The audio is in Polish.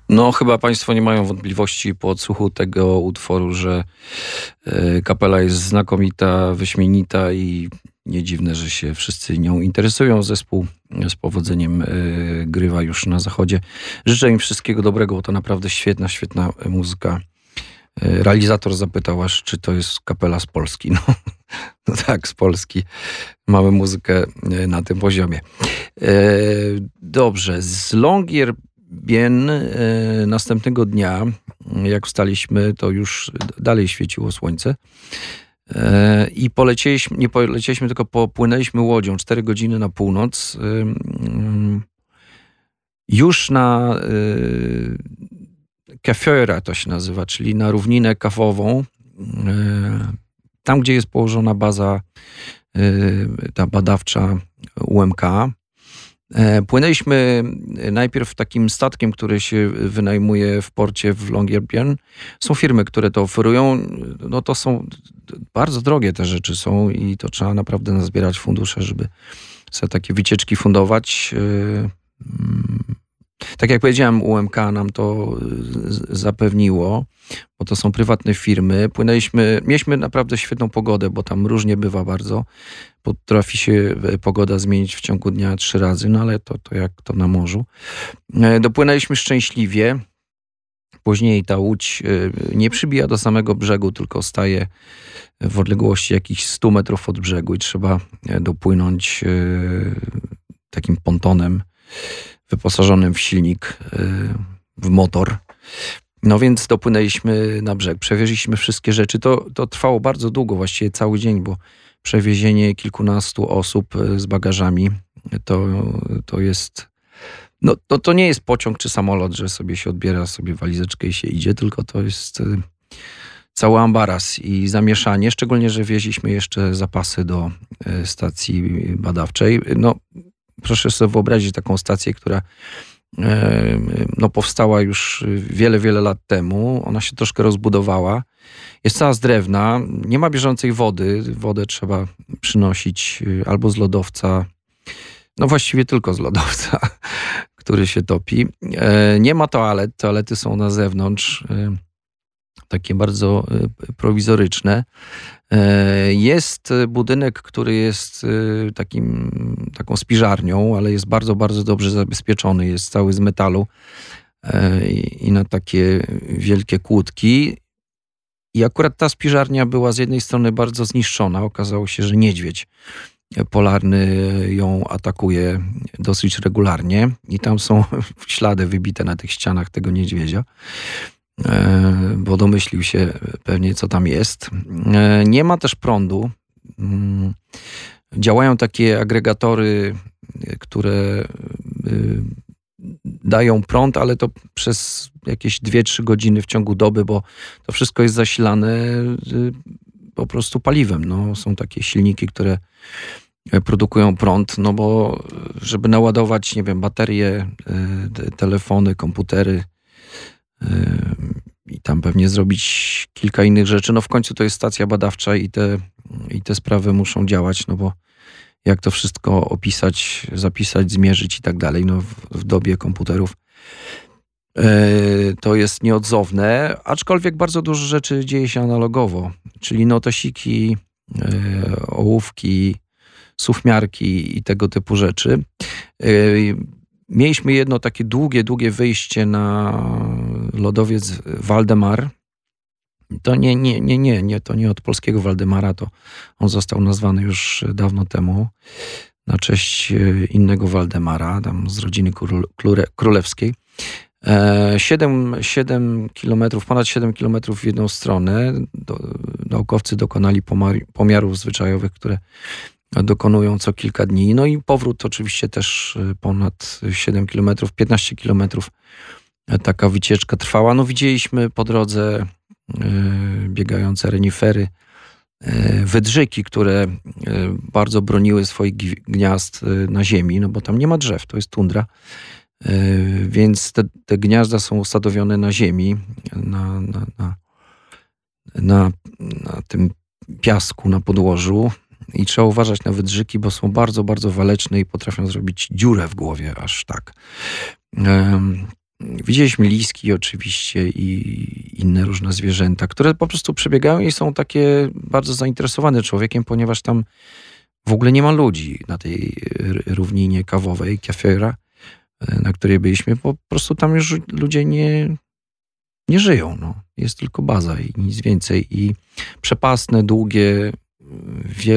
No, chyba państwo nie mają wątpliwości po odsłuchu tego utworu, że kapela jest znakomita, wyśmienita i nie dziwne, że się wszyscy nią interesują. Zespół z powodzeniem grywa już na zachodzie. Życzę im wszystkiego dobrego, bo to naprawdę świetna, świetna muzyka. Realizator zapytał aż, czy to jest kapela z Polski. No tak, z Polski. Mamy muzykę na tym poziomie. Dobrze, z Longyearbyen następnego dnia, jak wstaliśmy, to już dalej świeciło słońce. I nie polecieliśmy, tylko popłynęliśmy łodzią 4 godziny na północ. Już na Keföra to się nazywa, czyli na równinę kawową. Tam, gdzie jest położona baza ta badawcza UMK. Płynęliśmy najpierw takim statkiem, który się wynajmuje w porcie w Longyearbyen. Są firmy, które to oferują. No to są bardzo drogie te rzeczy są i to trzeba naprawdę nazbierać fundusze, żeby sobie takie wycieczki fundować. Tak jak powiedziałem, UMK nam to zapewniło, bo to są prywatne firmy. Mieliśmy naprawdę świetną pogodę, bo tam różnie bywa bardzo. Potrafi się pogoda zmienić w ciągu dnia 3 razy, no ale to jak to na morzu. Dopłynęliśmy szczęśliwie. Później ta łódź nie przybija do samego brzegu, tylko staje w odległości jakichś 100 metrów od brzegu i trzeba dopłynąć takim pontonem wyposażonym w silnik, w motor. No więc dopłynęliśmy na brzeg. Przewieźliśmy wszystkie rzeczy. To trwało bardzo długo, właściwie cały dzień, bo przewiezienie kilkunastu osób z bagażami to jest... No to nie jest pociąg czy samolot, że sobie się odbiera sobie walizeczkę i się idzie, tylko to jest cały ambaras i zamieszanie, szczególnie, że wieźliśmy jeszcze zapasy do stacji badawczej. No, proszę sobie wyobrazić taką stację, która powstała już wiele, wiele lat temu. Ona się troszkę rozbudowała. Jest cała z drewna. Nie ma bieżącej wody. Wodę trzeba przynosić albo z lodowca. No właściwie tylko z lodowca, który się topi. Nie ma toalet. Toalety są na zewnątrz. Takie bardzo prowizoryczne. Jest budynek, który jest taką spiżarnią, ale jest bardzo, bardzo dobrze zabezpieczony. Jest cały z metalu i na takie wielkie kłódki. I akurat ta spiżarnia była z jednej strony bardzo zniszczona. Okazało się, że niedźwiedź polarny ją atakuje dosyć regularnie i tam są ślady wybite na tych ścianach tego niedźwiedzia, bo domyślił się pewnie, co tam jest. Nie ma też prądu. Działają takie agregatory, które dają prąd, ale to przez jakieś 2-3 godziny w ciągu doby, bo to wszystko jest zasilane po prostu paliwem. No, są takie silniki, które produkują prąd, no bo żeby naładować, nie wiem, baterie, telefony, komputery i tam pewnie zrobić kilka innych rzeczy. No w końcu to jest stacja badawcza i te sprawy muszą działać, no bo jak to wszystko opisać, zapisać, zmierzyć i tak dalej, no w dobie komputerów to jest nieodzowne, aczkolwiek bardzo dużo rzeczy dzieje się analogowo, czyli notesiki, ołówki, sufmiarki i tego typu rzeczy. Mieliśmy jedno takie długie wyjście na lodowiec Waldemar. To to nie od polskiego Waldemara, to on został nazwany już dawno temu na cześć innego Waldemara, tam z rodziny królewskiej. 7 kilometrów, ponad 7 kilometrów w jedną stronę. Naukowcy dokonali pomiarów zwyczajowych, które dokonują co kilka dni. No i powrót oczywiście też ponad 7 kilometrów, 15 kilometrów taka wycieczka trwała. No widzieliśmy po drodze biegające renifery, wydrzyki, które bardzo broniły swoich gniazd na ziemi, no bo tam nie ma drzew, to jest tundra. Więc te gniazda są usadowione na ziemi, na tym piasku, na podłożu i trzeba uważać na wydrzyki, bo są bardzo, bardzo waleczne i potrafią zrobić dziurę w głowie, aż tak. Widzieliśmy liski oczywiście i inne różne zwierzęta, które po prostu przebiegają i są takie bardzo zainteresowane człowiekiem, ponieważ tam w ogóle nie ma ludzi na tej równinie kawowej, Kefira, na której byliśmy. Po prostu tam już ludzie nie żyją. No. Jest tylko baza i nic więcej. I przepastne, długie, wiele